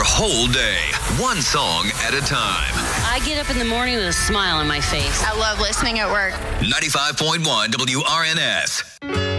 your whole day, one song at a time. I get up in the morning with a smile on my face. I love listening at work. 95.1 WRNS.